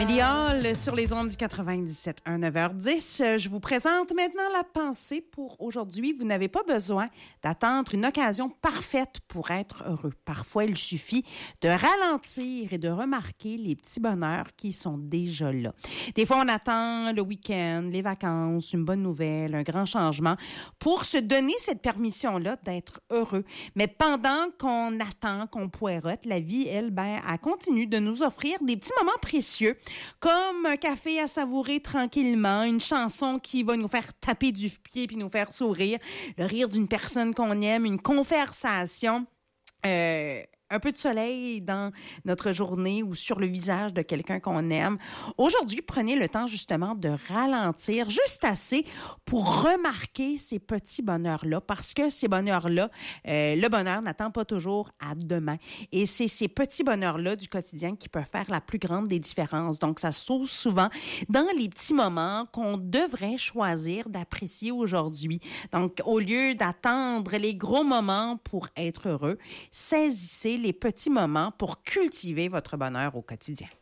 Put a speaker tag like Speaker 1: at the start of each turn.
Speaker 1: Amélie Hall sur les ondes du 97 1 9h10. Je vous présente maintenant la pensée pour aujourd'hui. Vous n'avez pas besoin d'attendre une occasion parfaite pour être heureux. Parfois, il suffit de ralentir et de remarquer les petits bonheurs qui sont déjà là. Des fois, on attend le week-end, les vacances, une bonne nouvelle, un grand changement pour se donner cette permission-là d'être heureux. Mais pendant qu'on attend, qu'on poireaute, la vie, elle continue de nous offrir des petits moments précieux, comme un café à savourer tranquillement, une chanson qui va nous faire taper du pied puis nous faire sourire, le rire d'une personne qu'on aime, une conversation, un peu de soleil dans notre journée ou sur le visage de quelqu'un qu'on aime. Aujourd'hui, prenez le temps justement de ralentir juste assez pour remarquer ces petits bonheurs-là, parce que ces bonheurs-là, le bonheur n'attend pas toujours à demain. Et c'est ces petits bonheurs-là du quotidien qui peuvent faire la plus grande des différences. Donc, ça se trouve souvent dans les petits moments qu'on devrait choisir d'apprécier aujourd'hui. Donc, au lieu d'attendre les gros moments pour être heureux, saisissez les petits moments pour cultiver votre bonheur au quotidien.